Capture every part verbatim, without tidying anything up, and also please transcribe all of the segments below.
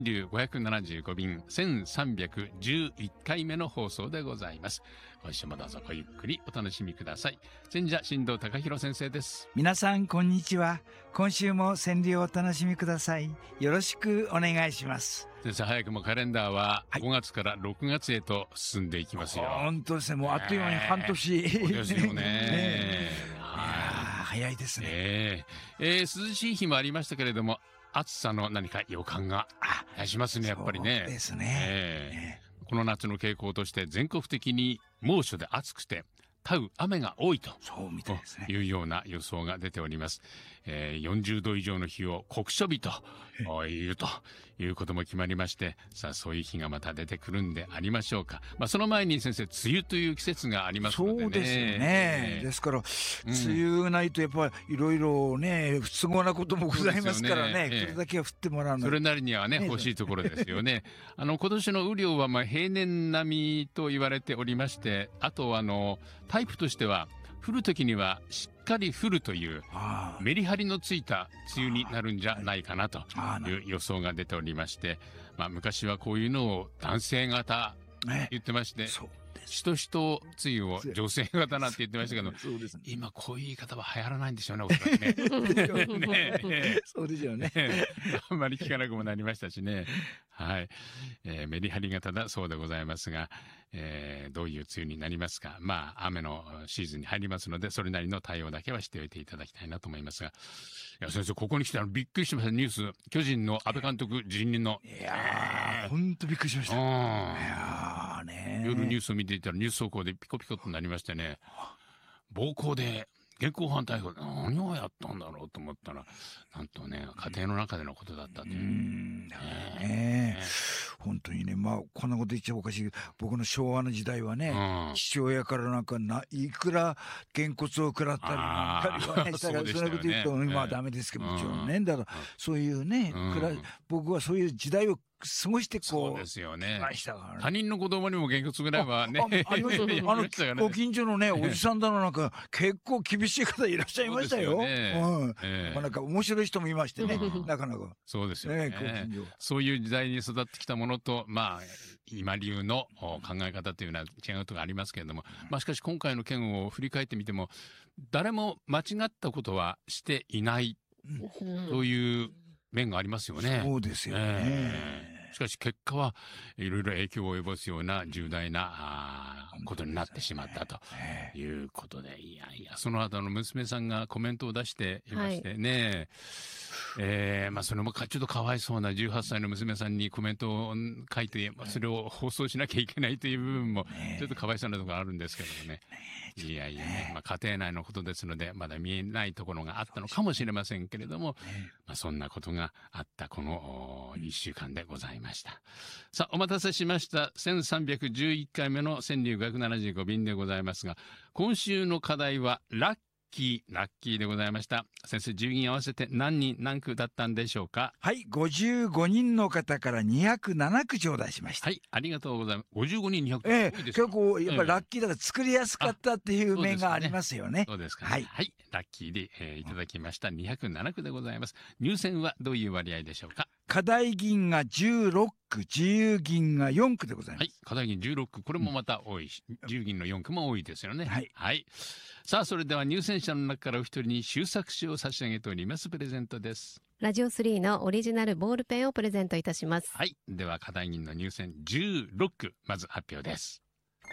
ごひゃくななじゅうご便せんさんびゃくじゅういっかいめの放送でございます。今週もどうぞごゆっくりお楽しみください。千者新藤貴弘先生です。 皆さんこんにちは。今週も川柳をお楽しみください。よろしくお願いします。 先生、早くもカレンダーはごがつからろくがつへと進んでいきますよ。 本当ですね。もうあっという間に半年、 そうですよね。 ねはい早いですね。 えーえー、涼しい日もありましたけれども、暑さの何か予感がいたしますね、やっぱりね。 そうですね、 えー、この夏の傾向として全国的に猛暑で暑くて多う雨が多いとそうみたいですね。 いうような予想が出ております。えー、よんじゅうど以上の日を酷暑日というということも決まりまして、さあそういう日がまた出てくるんでありましょうか。まあ、その前に先生、梅雨という季節がありますのでね。 そうですよね、えー、ですから、梅雨ないとやっぱりいろいろね不都合なこともございますからね、それだけは降ってもらうのそれなりにはね、ね欲しいところですよね。あの今年の雨量はまあ平年並みと言われておりまして、あとあのタイプとしては降るときにはしっかり降るというメリハリのついた梅雨になるんじゃないかなという予想が出ておりまして、まあ、昔はこういうのを男性型言ってまして、しとしと梅雨を女性型なんて言ってましたけど、今こういう言い方は流行らないんでしょうね、おそらくね。 ねそうですよね。 あんまり聞かなくもなりましたしね。はい、えー、メリハリ型だそうでございますが、えー、どういう梅雨になりますか。まあ雨のシーズンに入りますので、それなりの対応だけはしておいていただきたいなと思いますが、いや先生、ここに来てあのびっくりしましたニュース、巨人の阿部監督辞任の。 いやー、ほんとびっくりしました。いやーね、 夜ニュースを見ていたらニュース速報でピコピコとなりましてね、暴行で現行犯逮捕、何をやったんだろうと思ったら、なんとね、家庭の中でのことだったという。うんだからね、 えー、本当にね、まあこんなこと言っちゃおかしいけど、僕の昭和の時代はね、うん、父親からなんかないくらげんこつを食らったりなんか言わないしたら、そういうこと言うと今はダメですけど、もちろんね、だからそういうね、うん、僕はそういう時代を過ごしてこう、 そうですよね。他人の子供にもげんこつぐらいはね。あのご近所のねおじさんだのなんか結構厳しい方いらっしゃいましたよ。なんか面白い人もいましてね、なかなか。 そうですよね。そういう時代に育ってきたものと、まあ今流の考え方というのは違うことがありますけれども、まあしかし今回の件を振り返ってみても、誰も間違ったことはしていないという面がありますよね。 そうですよね。えーしかし結果はいろいろ影響を及ぼすような重大なことになってしまったということで、いやいや、その後の娘さんがコメントを出していましてね、はい、えー、まあそれもちょっとかわいそうなじゅうはっさいの娘さんにコメントを書いて、それを放送しなきゃいけないという部分もちょっとかわいそうなところがあるんですけどもね。いやいやね、まあ、家庭内のことですのでまだ見えないところがあったのかもしれませんけれども、まあ、そんなことがあったこのいっしゅうかんでございました。さあお待たせしました。せんさんびゃくじゅういっかいめの川柳ごひゃくななじゅうご便でございますが、今週の課題はラッキーラッキーでございました。先生、じゅうぎん合わせて何人何句だったんでしょうか。 はい、ごじゅうごにんの方からにひゃくなな句頂戴しました。 はい、ありがとうございます。ごじゅうごにんにひゃく、 ええ、結構やっぱりラッキーだから作りやすかったっていう面がありますよね。 そうですかね。はい、はい、ラッキーで、えー、いただきましたにひゃくなな句でございます。入選はどういう割合でしょうか。 課題銀がじゅうろっ句、自由銀がよん句でございます。 はい、課題銀じゅうろっ句、これもまた多いし、うん、自由銀のよん句も多いですよね。 はい、 はい、さあそれでは入選者の中からお一人に秀作詞を差し上げております。プレゼントです。 ラジオスリーのオリジナルボールペンをプレゼントいたします。 はい、では課題銀の入選じゅうろっ句、まず発表です。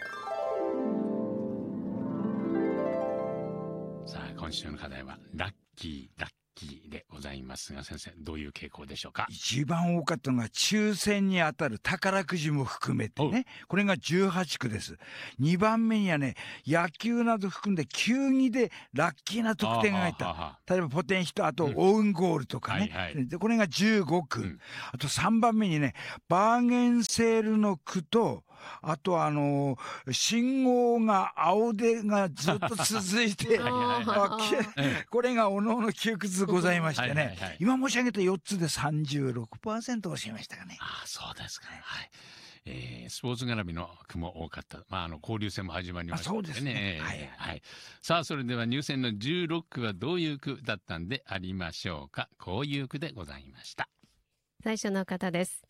さあ今週の課題はラッキーラッキーでございますが、先生どういう傾向でしょうか。 一番多かったのが抽選に当たる宝くじも含めてね、これがじゅうはち句です。にばんめにはね、野球など含んで球技でラッキーな得点が入った。例えばポテンヒット、あとオウンゴールとかね、うんはいはい、でこれがじゅうご句、うん、あとさんばんめにね、バーゲンセールの句と、あとあのー、信号が青でがずっと続いてこれがおのおのきゅう句ずつございましてね、はいはいはい、今申し上げたよっつで さんじゅうろくパーセント を占めましたかね。 ああ、そうですか、はい、えー、スポーツ絡みの句も多かった。まあ、あの交流戦も始まりましたね。 そうですね、 はいはい、さあそれでは入選のじゅうろっ句はどういう句だったんでありましょうか。こういう句でございました。 最初の方です。